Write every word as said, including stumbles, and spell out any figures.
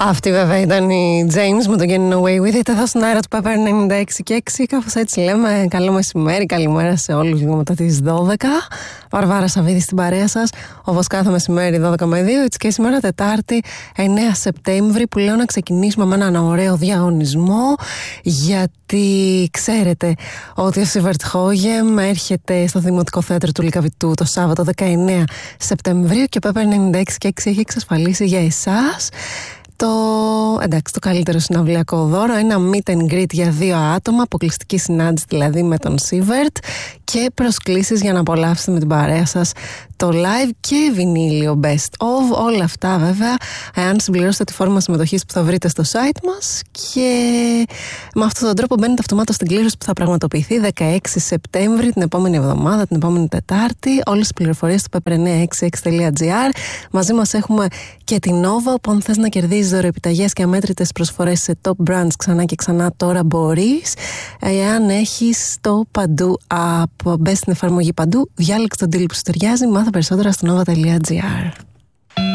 Αυτή βέβαια ήταν η James με το Getting Away With It εδώ στον αέρα του Pepper ενενήντα έξι και έξι. Κάπως έτσι λέμε. Καλό μεσημέρι, καλημέρα σε όλους λίγο μετά τις δώδεκα. Βαρβάρα Σαββίδη στην παρέα σας, όπως κάθε μεσημέρι δώδεκα με δύο. Έτσι και σήμερα Τετάρτη εννέα Σεπτέμβρη, που λέω να ξεκινήσουμε με έναν ωραίο διαγωνισμό, γιατί ξέρετε ότι ο Σίβερτ Χόγεμ έρχεται στο Δημοτικό Θέατρο του Λυκαβητού το Σάββατο δεκαεννέα Σεπτεμβρίου και ο Pepper ενενήντα έξι και έξι έχει εξασφαλίσει για εσάς το, εντάξει, το καλύτερο συναυλιακό δώρο, ένα meet and greet για δύο άτομα, αποκλειστική συνάντηση δηλαδή με τον Σίβερτ και προσκλήσεις για να απολαύσετε με την παρέα σας το live και βινίλιο best of. Όλα αυτά βέβαια εάν συμπληρώσετε τη φόρμα συμμετοχής που θα βρείτε στο site μας, και με αυτόν τον τρόπο μπαίνετε αυτομάτως στην κλήρωση που θα πραγματοποιηθεί δεκαέξι Σεπτέμβρη, την επόμενη εβδομάδα, την επόμενη Τετάρτη. Όλες τις πληροφορίες στο pepper εννιακόσια εξήντα έξι τελεία τζι άρ. Μαζί μας έχουμε και την Nova, όπου αν θες να κερδίζεις δωροεπιταγές και αμέτρητες προσφορές σε top brands ξανά και ξανά, τώρα μπορείς. Εάν έχεις το Παντού app, μπες στην εφαρμογή Παντού, διάλεξε τον deal που σου ταιριάζει, μάθε περισσότερα στο nova τελεία τζι άρ.